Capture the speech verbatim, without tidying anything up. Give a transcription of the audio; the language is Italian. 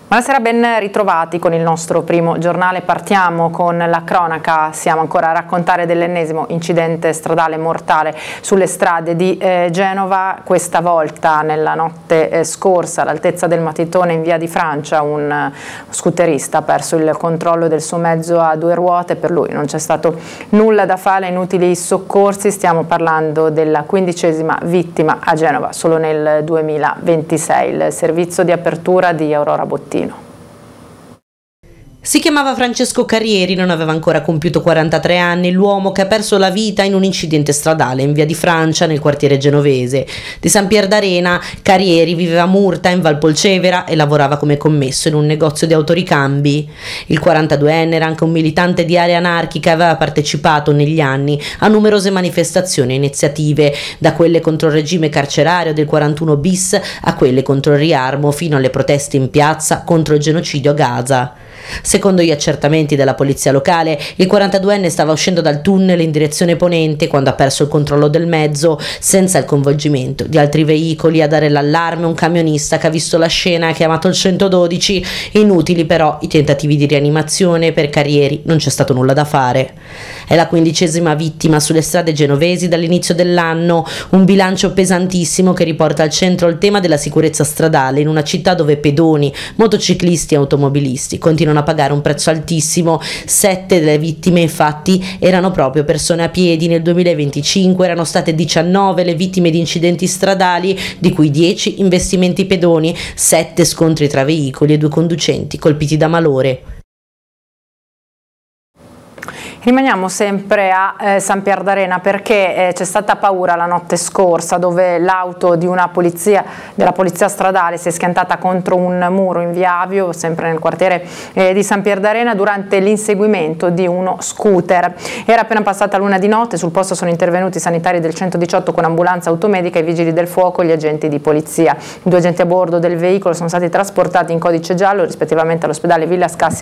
Buonasera, ben ritrovati con il nostro primo giornale. Partiamo con la cronaca, siamo ancora a raccontare dell'ennesimo incidente stradale mortale sulle strade di eh, Genova. Questa volta nella notte eh, scorsa all'altezza del Matitone in via di Francia un uh, scooterista ha perso il controllo del suo mezzo a due ruote, per lui non c'è stato nulla da fare, inutili soccorsi. Stiamo parlando della quindicesima vittima a Genova solo nel duemilaventisei. Il servizio di apertura di Aurora Bottino. Si chiamava Francesco Carrieri, non aveva ancora compiuto quarantatré anni, l'uomo che ha perso la vita in un incidente stradale in via di Francia nel quartiere genovese. Di San Pier d'Arena, Carrieri viveva a Murta in Valpolcevera e lavorava come commesso in un negozio di autoricambi. Il quarantaduenne era anche un militante di Area Anarchica e aveva partecipato negli anni a numerose manifestazioni e iniziative, da quelle contro il regime carcerario del quarantuno bis a quelle contro il riarmo, fino alle proteste in piazza contro il genocidio a Gaza. Secondo gli accertamenti della polizia locale, il quarantaduenne stava uscendo dal tunnel in direzione ponente quando ha perso il controllo del mezzo, senza il coinvolgimento di altri veicoli. A dare l'allarme un camionista che ha visto la scena e ha chiamato il centododici. Inutili però i tentativi di rianimazione, per Carrieri non c'è stato nulla da fare. È la quindicesima vittima sulle strade genovesi dall'inizio dell'anno, un bilancio pesantissimo che riporta al centro il tema della sicurezza stradale in una città dove pedoni, motociclisti e automobilisti continuano a pagare un prezzo altissimo. Sette delle vittime infatti erano proprio persone a piedi. Nel duemilaventicinque erano state diciannove le vittime di incidenti stradali, di cui dieci investimenti pedoni, sette scontri tra veicoli e due conducenti colpiti da malore. Rimaniamo sempre a eh, San Pier d'Arena perché eh, c'è stata paura la notte scorsa, dove l'auto di una polizia, della polizia stradale si è schiantata contro un muro in via Avio, sempre nel quartiere eh, di San Pier d'Arena, durante l'inseguimento di uno scooter. Era appena passata l'una di notte, sul posto sono intervenuti i sanitari del centodiciotto con ambulanza automedica, i vigili del fuoco e gli agenti di polizia. I due agenti a bordo del veicolo sono stati trasportati in codice giallo rispettivamente all'ospedale Villa Scassi